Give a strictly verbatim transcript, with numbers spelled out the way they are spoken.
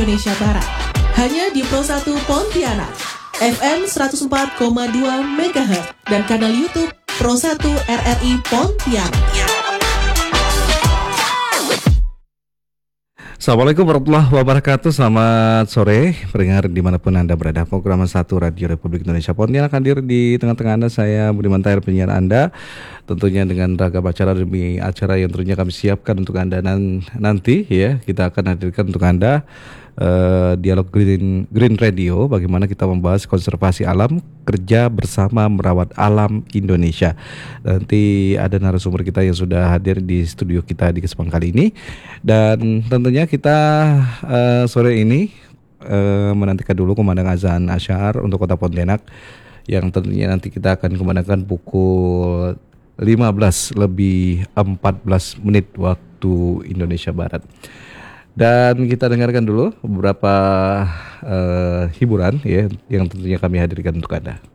Indonesia Barat. Hanya di Pro satu Pontianak, F M seratus empat koma dua megahertz dan kanal YouTube Pro satu R R I Pontianak. Assalamualaikum warahmatullahi wabarakatuh. Selamat sore pendengar dimanapun Anda berada. Program satu Radio Republik Indonesia Pontianak hadir di tengah-tengah Anda. Saya Budiman Tahir, penyiar Anda. Tentunya dengan ragam acara demi acara yang tentunya kami siapkan untuk Anda nan- nanti ya. Kita akan hadirkan untuk Anda uh, Dialog Green Green Radio, bagaimana kita membahas konservasi alam, kerja bersama merawat alam Indonesia. Nanti ada narasumber kita yang sudah hadir di studio kita di kesempatan kali ini. Dan tentunya kita uh, sore ini uh, menantikan dulu kumandang azan asyar untuk Kota Pontianak, yang tentunya nanti kita akan kumandangkan pukul lima belas lebih empat belas menit waktu Indonesia Barat. Dan kita dengarkan dulu beberapa uh, hiburan ya yang tentunya kami hadirkan untuk Anda.